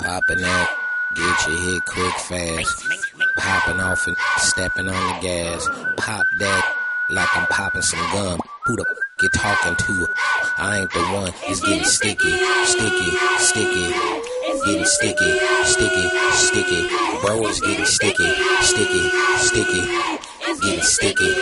Popping that, get your hit quick fast. Popping off and stepping on the gas. Pop that like I'm popping some gum. Who the you talking to? I ain't the one. It's getting sticky, sticky, sticky. Getting sticky, sticky, sticky. Bro, it's getting sticky, sticky, sticky.